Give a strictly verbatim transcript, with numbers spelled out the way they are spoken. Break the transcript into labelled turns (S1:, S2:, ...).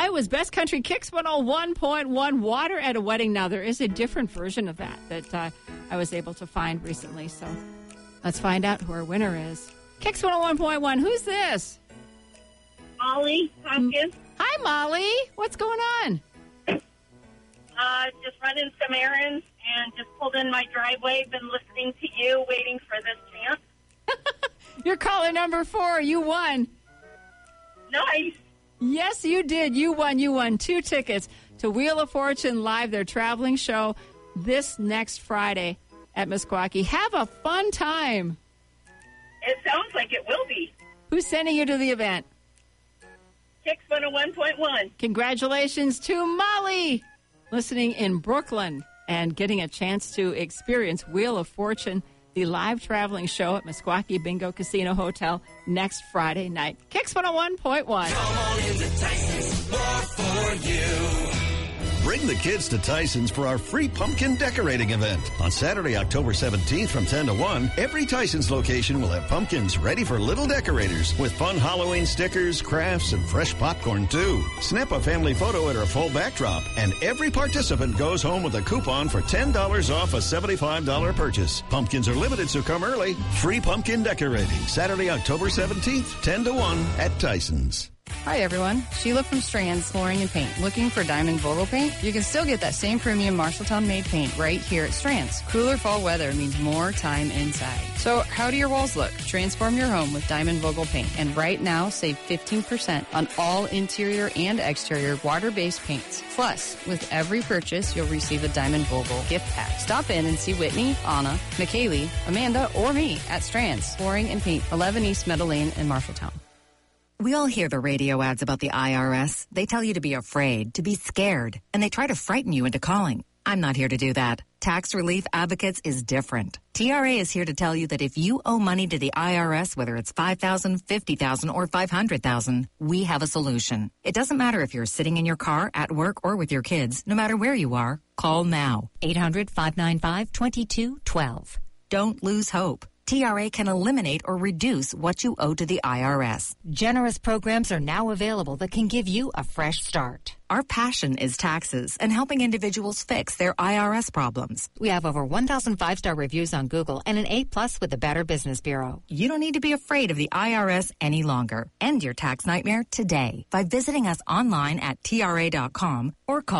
S1: That was Best Country Kicks one oh one point one, Water at a Wedding. Now, there is a different version of that that uh, I was able to find recently. So let's find out who our winner is. Kicks one oh one point one, who's this?
S2: Molly Hopkins.
S1: Hi, Molly. What's going on?
S2: Uh, just running some errands and just pulled in my driveway. Been listening to you, waiting for this chance.
S1: You're caller number four. You won.
S2: Nice.
S1: Yes, you did. You won. You won two tickets to Wheel of Fortune Live, their traveling show, this next Friday at Meskwaki. Have a fun time.
S2: It sounds like it will be.
S1: Who's sending you to the event?
S2: Kicks one oh one point one.
S1: Congratulations to Molly, listening in Brooklyn and getting a chance to experience Wheel of Fortune, the live traveling show at Meskwaki Bingo Casino Hotel next Friday night. Kicks one oh one point one.
S3: Come on into Tyson's, more for you.
S4: Bring the kids to Tyson's for our free pumpkin decorating event. On Saturday, October seventeenth from ten to one, every Tyson's location will have pumpkins ready for little decorators with fun Halloween stickers, crafts, and fresh popcorn, too. Snap a family photo at our full backdrop, and every participant goes home with a coupon for ten dollars off a seventy-five dollars purchase. Pumpkins are limited, so come early. Free pumpkin decorating, Saturday, October seventeenth, ten to one at Tyson's.
S5: Hi, everyone. Sheila from Strands Flooring and Paint. Looking for Diamond Vogel paint? You can still get that same premium Marshalltown-made paint right here at Strands. Cooler fall weather means more time inside. So how do your walls look? Transform your home with Diamond Vogel paint. And right now, save fifteen percent on all interior and exterior water-based paints. Plus, with every purchase, you'll receive a Diamond Vogel gift pack. Stop in and see Whitney, Anna, McKaylee, Amanda, or me at Strands Flooring and Paint, eleven East Meadow Lane in Marshalltown.
S6: We all hear the radio ads about the I R S. They tell you to be afraid, to be scared, and they try to frighten you into calling. I'm not here to do that. Tax Relief Advocates is different. T R A is here to tell you that if you owe money to the I R S, whether it's five thousand dollars, fifty thousand dollars, or five hundred thousand dollars, we have a solution. It doesn't matter if you're sitting in your car, at work, or with your kids. No matter where you are, call now.
S7: eight hundred, five nine five, two two one two.
S6: Don't lose hope. T R A can eliminate or reduce what you owe to the I R S.
S7: Generous programs are now available that can give you a fresh start.
S6: Our passion is taxes and helping individuals fix their I R S problems.
S7: We have over one thousand five-star reviews on Google and an A plus with the Better Business Bureau.
S6: You don't need to be afraid of the I R S any longer. End your tax nightmare today by visiting us online at T R A dot com or call